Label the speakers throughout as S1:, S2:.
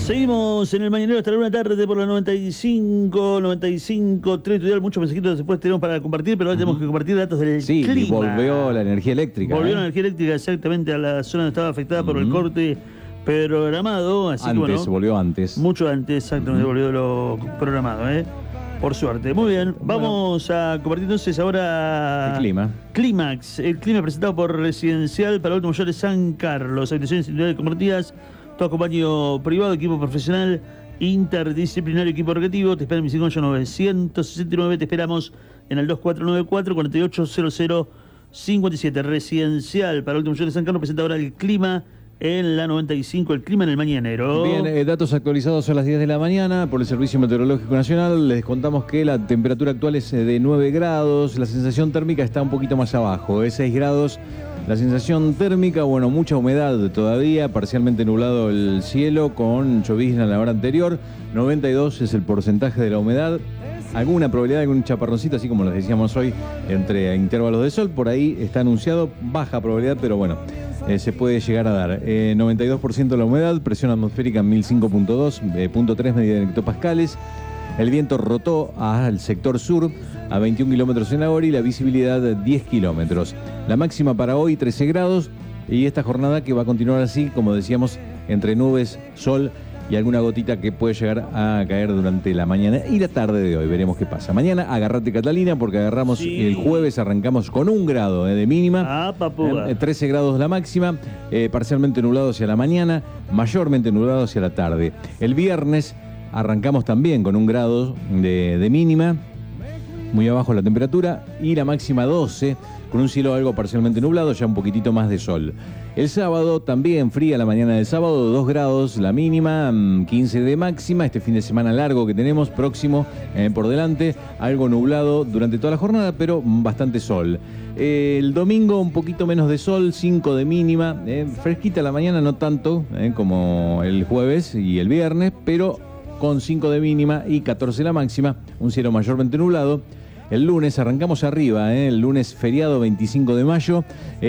S1: Seguimos en el Mañanero hasta la 1 de la tarde por la 95, 3 estudiar muchos mensajitos después tenemos para compartir, pero ahora tenemos que compartir datos del clima.
S2: Sí, volvió la energía eléctrica.
S1: Volvió la energía eléctrica exactamente a la zona que estaba afectada por el corte programado. Así
S2: antes,
S1: que bueno,
S2: volvió antes.
S1: mucho antes, exactamente, volvió lo programado, por suerte. Muy bien, vamos a compartir entonces ahora
S2: el clima.
S1: Clímax, el clima presentado por Residencial para Adultos Mayores San Carlos, habitaciones individuales compartidas, todo acompaño privado, equipo profesional, interdisciplinario, equipo recreativo. Te espera en mi 969. Te esperamos en el 2494-480057. Residencial para Adultos Mayores San Carlos presenta ahora el clima en la 95, el clima en el Mañanero.
S2: Bien, datos actualizados a las 10 de la mañana por el Servicio Meteorológico Nacional. Les contamos que la temperatura actual es de 9 grados, la sensación térmica está un poquito más abajo, es 6 grados. La sensación térmica, bueno, mucha humedad todavía, parcialmente nublado el cielo con llovizna en la hora anterior. 92 es el porcentaje de la humedad. Alguna probabilidad de algún chaparroncito, así como les decíamos hoy, entre intervalos de sol. Por ahí está anunciado, baja probabilidad, pero bueno, se puede llegar a dar. 92% de la humedad, presión atmosférica en 1005.2, punto 3 medida en hectopascales. El viento rotó al sector sur a 21 kilómetros en la hora y la visibilidad 10 kilómetros. La máxima para hoy 13 grados y esta jornada que va a continuar así, como decíamos, entre nubes, sol y alguna gotita que puede llegar a caer durante la mañana y la tarde de hoy. Veremos qué pasa. Mañana agarrate, Catalina, porque agarramos el jueves, arrancamos con 1 grado de mínima. 13 grados la máxima, parcialmente nublado hacia la mañana, mayormente nublado hacia la tarde. El viernes arrancamos también con 1 grado de mínima, muy abajo la temperatura, y la máxima 12, con un cielo algo parcialmente nublado, ya un poquitito más de sol. El sábado también fría la mañana del sábado, 2 grados la mínima, 15 de máxima. Este fin de semana largo que tenemos, próximo por delante, algo nublado durante toda la jornada, pero bastante sol. El domingo un poquito menos de sol, 5 de mínima, fresquita la mañana, no tanto como el jueves y el viernes, pero con 5 de mínima y 14 la máxima, un cielo mayormente nublado. El lunes arrancamos arriba, el lunes feriado 25 de mayo,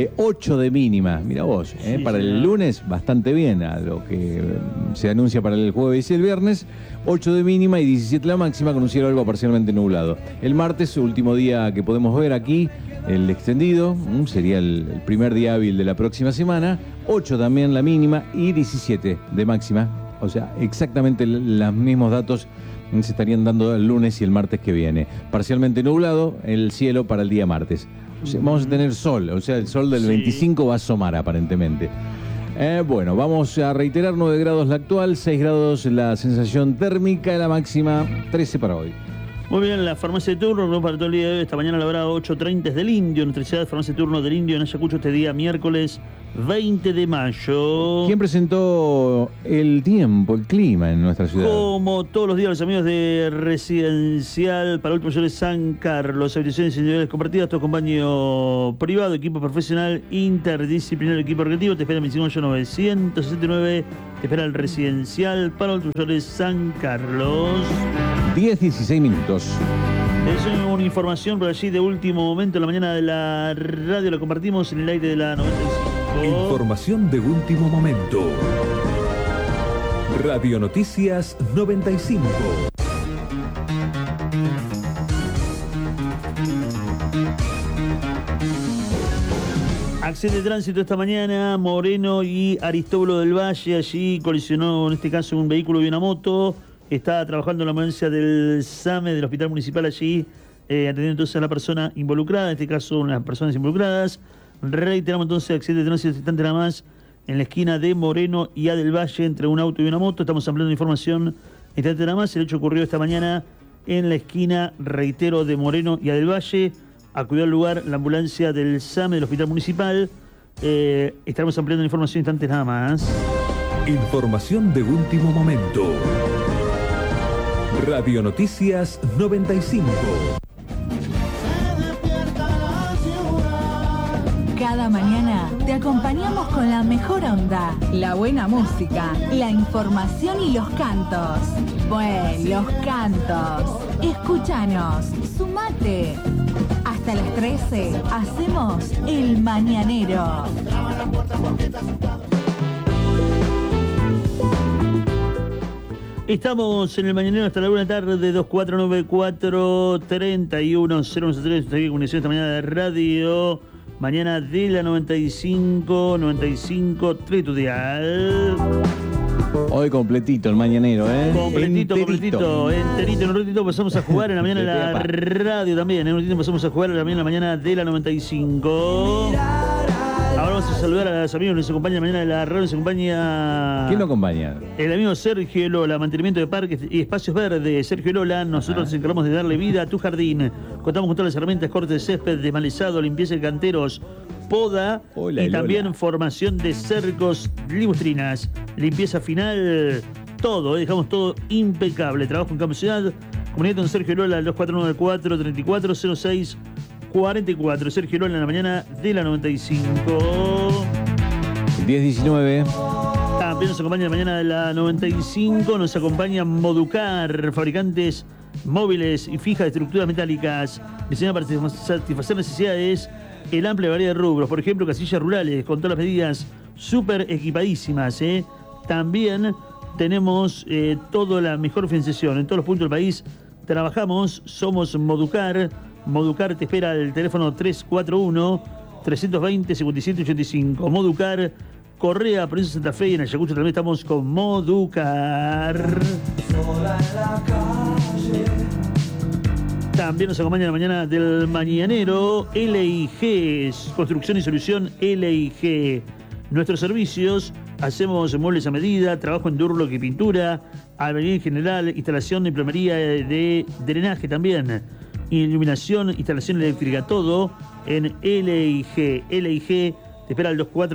S2: 8 de mínima, mira vos, para el lunes bastante bien, a lo que se anuncia para el jueves y el viernes, 8 de mínima y 17 la máxima con un cielo algo parcialmente nublado. El martes, último día que podemos ver aquí, el extendido, sería el primer día hábil de la próxima semana, 8 también la mínima y 17 de máxima, o sea, exactamente los mismos datos se estarían dando el lunes y el martes que viene. Parcialmente nublado el cielo para el día martes. O sea, vamos a tener sol, o sea, el sol del 25 va a asomar aparentemente. Bueno, vamos a reiterar, 9 grados la actual, 6 grados la sensación térmica, la máxima 13 para hoy.
S1: Muy bien, la farmacia de turno para todo el día de hoy. Esta mañana a la hora 8:30 es del Indio, nuestra ciudad, farmacia de turno del Indio en Ayacucho, este día miércoles 20 de mayo.
S2: ¿Quién presentó el tiempo, el clima en nuestra ciudad?
S1: Como todos los días, los amigos de Residencial para Adultos Mayores San Carlos, habitaciones individuales compartidas, todo con baño privado, equipo profesional, interdisciplinario, equipo recreativo. Te espera en 969. Te espera el Residencial para Adultos Mayores San Carlos.
S2: 10:16 minutos.
S1: Es una información por allí de último momento en la mañana de la radio, la compartimos en el aire de la 95.
S3: Información de último momento. Radio Noticias 95.
S1: Accidente de tránsito esta mañana, Moreno y Aristóbulo del Valle, allí colisionó en este caso un vehículo y una moto. Está trabajando en la ambulancia del SAME, del Hospital Municipal allí, atendiendo entonces a la persona involucrada, en este caso unas personas involucradas. Reiteramos entonces accidente de tránsito instante nada más en la esquina de Moreno y A del Valle, entre un auto y una moto. Estamos ampliando información instante nada más. El hecho ocurrió esta mañana en la esquina, reitero, de Moreno y A del Valle. Acudió al lugar la ambulancia del SAME, del Hospital Municipal. Estaremos ampliando información instantes nada más.
S3: Información de último momento. Radio Noticias 95.
S4: Cada mañana te acompañamos con la mejor onda, la buena música, la información y los cantos. Bueno, los cantos. Escúchanos, sumate. Hasta las 13 hacemos El Mañanero.
S1: Estamos en el mañanero hasta la 1 de la tarde, 2494-31-013. Estoy en comunicación esta mañana de radio. Mañana de la 95, Tritudial.
S2: Hoy completito el mañanero, ¿eh?
S1: Enterito. En un ratito pasamos a jugar en la mañana de la radio también. En un ratito pasamos a jugar en la mañana de la 95. Ahora vamos a saludar a los amigos que nos acompañan mañana de la radio. Nos acompaña...
S2: ¿Quién nos acompaña?
S1: El amigo Sergio Lola, mantenimiento de parques y espacios verdes. Sergio Lola, nosotros nos encargamos de darle vida a tu jardín. Contamos con todas las herramientas, corte de césped, desmalezado, limpieza de canteros, poda y también formación de cercos, libustrinas, limpieza final, todo, dejamos todo impecable. Trabajo en Campo Ciudad. Comunícate con Sergio Lola al 2494-340644. Sergio Lola en la mañana de la 95.
S2: 10:19.
S1: También nos acompaña la mañana de la 95. Nos acompaña Moducar, fabricantes móviles y fijas de estructuras metálicas, diseñadas para satisfacer necesidades en amplia variedad de rubros. Por ejemplo, casillas rurales con todas las medidas súper equipadísimas. También tenemos toda la mejor financiación en todos los puntos del país. Trabajamos, somos Moducar. Moducar te espera al teléfono 341-320-5785. Moducar, Correa, Provincia Santa Fe, y en Ayacucho también estamos con Moducar. También nos acompaña la mañana del mañanero LIG, construcción y solución LIG. Nuestros servicios, hacemos muebles a medida, trabajo en Durlock y pintura, albañilería en general, instalación de plomería de drenaje también, iluminación, instalación eléctrica, todo en LIG. LIG te espera al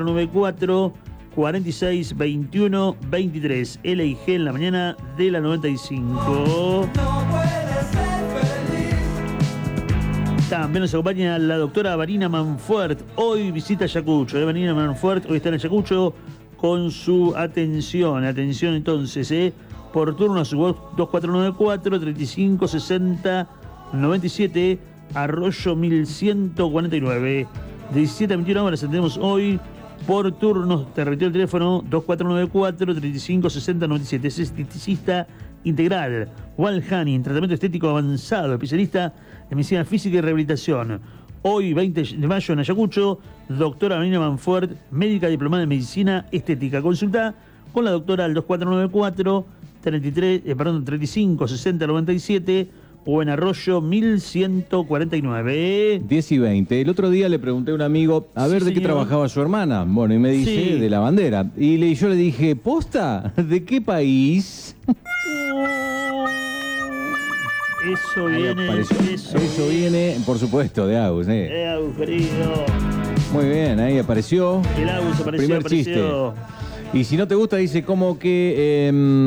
S1: 2494-4621-23. LIG en la mañana de la 95. También nos acompaña la doctora Vanina Manfuert. Hoy visita Ayacucho. Vanina Manfuert hoy está en Ayacucho con su atención. Atención entonces, por turno a su 2494-3560-97, Arroyo 1149. De 17 a 21 horas atendemos hoy por turnos. Te repito el teléfono 2494-3560-97. Es esteticista integral. Walhani, tratamiento estético avanzado, especialista en medicina física y rehabilitación. Hoy, 20 de mayo, en Ayacucho, doctora Vanina Manfuert, médica diplomada en medicina estética. Consulta con la doctora al 2494-3560-97 o en Arroyo 1149.
S2: 10:20. El otro día le pregunté a un amigo a ver de qué trabajaba su hermana. Bueno, y me dice de la bandera. Y yo le dije, ¿posta? ¿De qué país?
S1: Eso viene.
S2: Eso viene, por supuesto, de Agus.
S1: Agus, querido.
S2: Muy bien, ahí apareció.
S1: El Agus apareció.
S2: Primer chiste. Y si no te gusta, dice ¿cómo queda?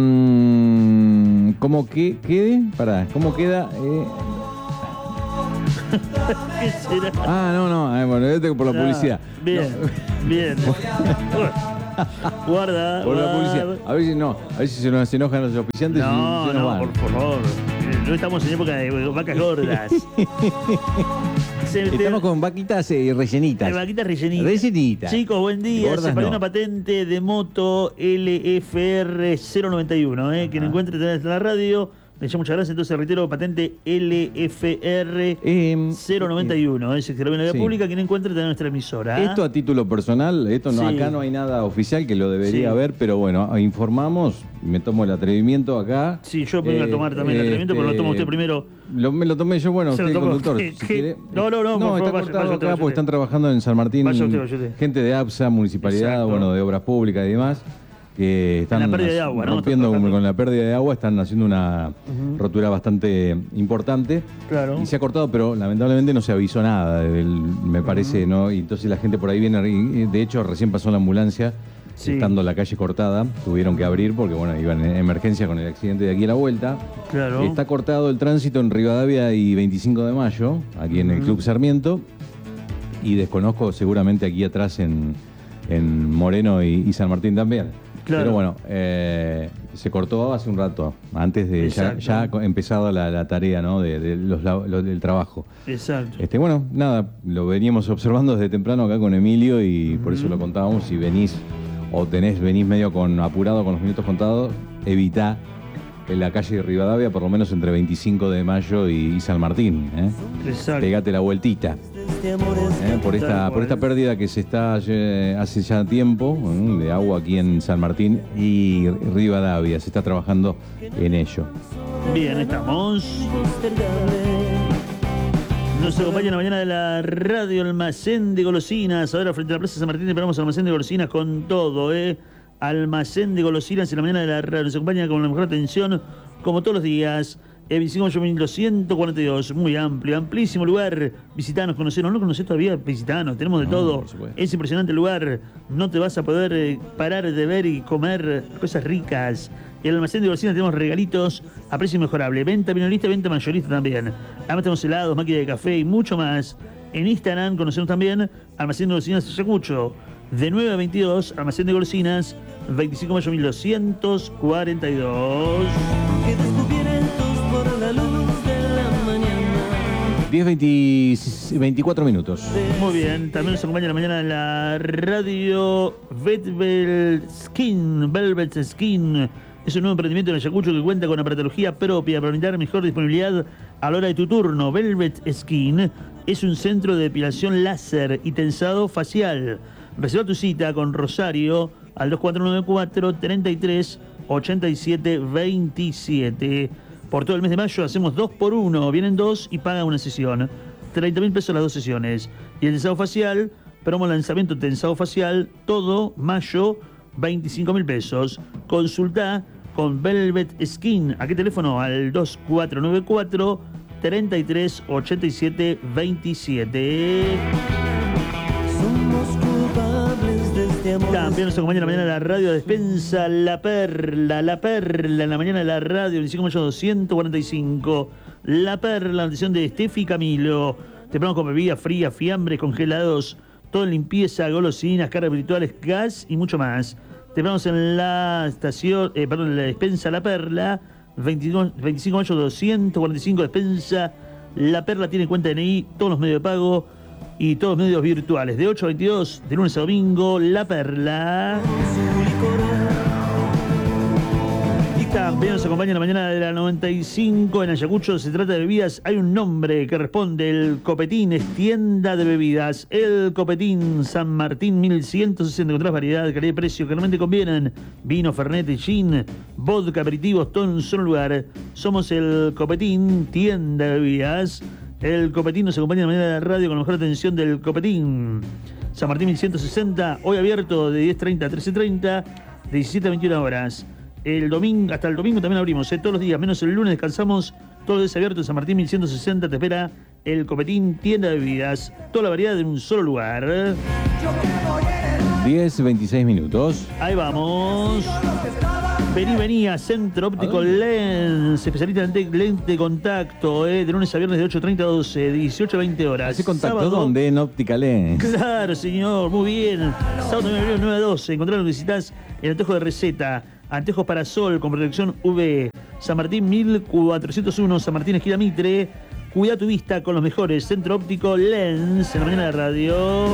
S1: ¿Qué será?
S2: No, bueno, yo tengo por la publicidad.
S1: Bien. Guarda.
S2: Por la publicidad. A ver si se nos enojan los auspiciantes.
S1: No, por favor. No estamos en época de vacas gordas.
S2: Estamos con vaquitas rellenitas.
S1: Vaquitas rellenitas. Chicos, buen día.
S2: Gordas
S1: se perdió
S2: no.
S1: una patente de moto LFR 091. Quien encuentre en la radio. Le llamo muchas gracias. Entonces reitero, patente LFR 091. Es el que lo ve en la vía pública. Quien encuentre en nuestra emisora.
S2: Esto a título personal, acá no hay nada oficial que lo debería haber, pero bueno, informamos, me tomo el atrevimiento acá.
S1: Sí, yo me voy a tomar también el atrevimiento, pero lo toma usted primero.
S2: Me lo tomé yo, bueno, usted el conductor. No, está cortado acá porque están trabajando en San Martín.
S1: Vaya usted.
S2: Gente de APSA, municipalidad, de obras públicas y demás, que están
S1: la pérdida de agua,
S2: rompiendo con la pérdida de agua, están haciendo una rotura bastante importante.
S1: Claro.
S2: Y se ha cortado, pero lamentablemente no se avisó nada, me parece, ¿no? Y entonces la gente por ahí viene, y de hecho recién pasó la ambulancia, estando la calle cortada, tuvieron que abrir porque, bueno, iban en emergencia con el accidente de aquí a la vuelta.
S1: Claro.
S2: Está cortado el tránsito en Rivadavia y 25 de mayo, aquí en el Club Sarmiento, y desconozco seguramente aquí atrás en Moreno y San Martín también. Claro. Pero bueno, se cortó hace un rato, antes de ya empezado la tarea, ¿no? del trabajo.
S1: Exacto.
S2: Bueno, nada, lo veníamos observando desde temprano acá con Emilio y por eso lo contábamos. Si venís medio apurado con los minutos contados, evitá en la calle de Rivadavia, por lo menos entre 25 de mayo y San Martín.
S1: Exacto.
S2: Pegate la vueltita. Por esta pérdida que se está hace ya tiempo de agua aquí en San Martín y Rivadavia. Se está trabajando en ello.
S1: Bien, estamos. Nos acompaña en la mañana de la radio Almacén de Golosinas. Ahora frente a la Plaza San Martín esperamos Almacén de Golosinas con todo, Almacén de Golosinas en la mañana de la radio. Nos acompaña con la mejor atención, como todos los días. 25.142, muy amplio, amplísimo lugar. Visitanos, conocernos. ¿No conocés todavía? Visitanos, tenemos de todo. Es impresionante el lugar. No te vas a poder parar de ver y comer cosas ricas. En el Almacén de Golosinas tenemos regalitos a precio mejorable. Venta minorista y venta mayorista también. Además tenemos helados, máquina de café y mucho más. En Instagram conocemos también Almacén de Golosinas Ayacucho. De 9 a 22, Almacén de Golosinas, 25 de mayo 1242.
S2: 10:24 minutos.
S1: Muy bien, también nos acompaña en la mañana en la radio Velvet Skin. Es un nuevo emprendimiento en Ayacucho que cuenta con aparatología propia para brindar mejor disponibilidad a la hora de tu turno. Velvet Skin es un centro de depilación láser y tensado facial. Reserva tu cita con Rosario al 2494-33-87-27. Por todo el mes de mayo hacemos 2x1. Vienen 2 y pagan una sesión. 30.000 pesos las 2 sesiones. Y el tensado facial, promo lanzamiento tensado facial, todo mayo, 25.000 pesos. Consulta con Velvet Skin. ¿A qué teléfono? Al 2494-33-87-27. También nos acompaña en la mañana de la radio Despensa La Perla, en la mañana de la radio, 25 de mayo 245. La Perla, atención de Estefi Camilo. Te ponemos con bebidas frías, fiambres, congelados, todo en limpieza, golosinas, cargas virtuales, gas y mucho más. Te ponemos en la estación, en la Despensa La Perla, 25 de mayo 245, Despensa La Perla, tiene cuenta DNI, todos los medios de pago y todos medios virtuales. De 8 a 22, de lunes a domingo, La Perla. Y también nos acompaña en la mañana de la 95 en Ayacucho. Se trata de bebidas, hay un nombre que responde: el Copetín, es tienda de bebidas. El Copetín, San Martín 1160, con otras variedades, calidad y precio que realmente convienen. Vino, fernet, gin, vodka, aperitivos, todo en un solo lugar. Somos el Copetín, tienda de bebidas. El Copetín nos acompaña en la mañana de la radio con la mejor atención del Copetín. San Martín 1160, hoy abierto de 10:30 a 13:30, de 17 a 21 horas. El domingo, hasta el domingo también abrimos, todos los días, menos el lunes descansamos, todo es abierto. San Martín 1160 te espera el Copetín, tienda de bebidas, toda la variedad en un solo lugar.
S2: 10:26 minutos.
S1: Ahí vamos. Vení a Centro Óptico Lens, especialista en lente de contacto, de lunes a viernes de 8:30 a 12, de 18 a 20 horas.
S2: ¿Ese contacto
S1: Sábado,
S2: dónde? En Óptica Lens.
S1: Claro, señor, muy bien. Sábado 9 a 12, encontrar lo que necesitas en Anteojos de Receta. Anteojos para sol con protección UV. San Martín 1401, San Martín esquina Mitre. Cuida tu vista con los mejores. Centro Óptico Lens, en la mañana de radio.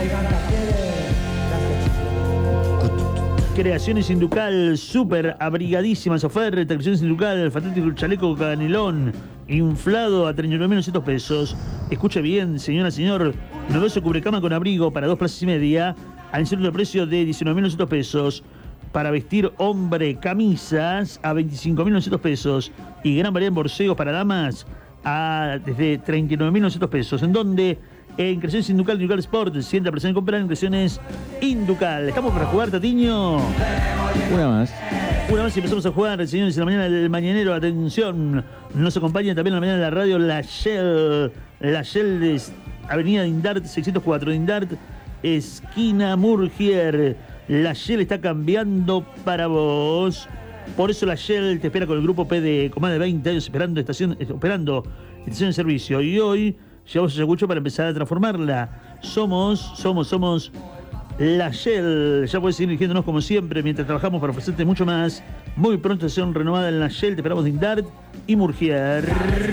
S1: Creaciones Inducal, súper abrigadísimas ofertas. Creaciones Inducal, fantástico chaleco canelón, inflado a 39.900 pesos. Escuche bien, señora, señor. Novedoso cubrecama con abrigo para 2 plazas y media, al centro de precio de 19.900 pesos. Para vestir hombre, camisas a 25.900 pesos. Y gran variedad en borseos para damas desde 39.900 pesos. ¿En dónde? En Creaciones Inducal, Inducal Sport. Sienta presión en comprar en Creaciones Inducal. ¿Estamos para jugar, Tatiño?
S2: Una más
S1: y empezamos a jugar, señores, en la mañana del mañanero. Atención, nos acompaña también en la mañana de la radio La Shell de Avenida Dindart 604, Dindart, esquina Murgier. La Shell está cambiando para vos. Por eso la Shell te espera con el grupo PD, con más de 20 años operando estación de servicio. Y hoy llegamos a Ayacucho para empezar a transformarla. Somos la Shell. Ya puedes seguir eligiéndonos como siempre mientras trabajamos para ofrecerte mucho más. Muy pronto sesión renovada en la Shell. Te esperamos de Dindart y Murgier.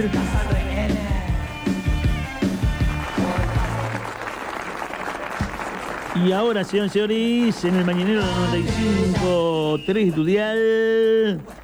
S1: Y ahora, señores y señores, en el mañanero 95.3 Estudial.